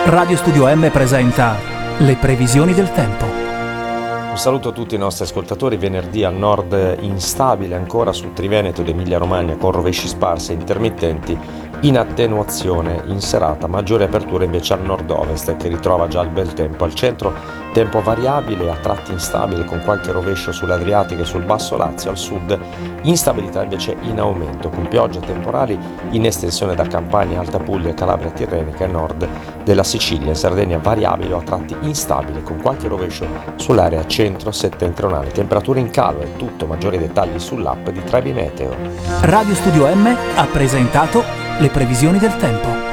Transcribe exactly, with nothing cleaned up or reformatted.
Radio Studio M presenta le previsioni del tempo. Un saluto a tutti i nostri ascoltatori. Venerdì al nord instabile ancora sul Triveneto ed Emilia Romagna con rovesci sparsi e intermittenti, in attenuazione in serata, maggiore apertura invece al nord-ovest che ritrova già il bel tempo. Al centro tempo variabile, a tratti instabile con qualche rovescio sull'Adriatico e sul basso Lazio. Al sud instabilità invece in aumento con piogge temporali in estensione da Campania, Alta Puglia, Calabria Tirrenica e nord della Sicilia. In Sardegna variabile o a tratti instabile con qualche rovescio sull'area centro-settentrionale. Temperature in calo, è tutto. Maggiori dettagli sull'app di Trebi Meteo. Radio Studio M ha presentato le previsioni del tempo.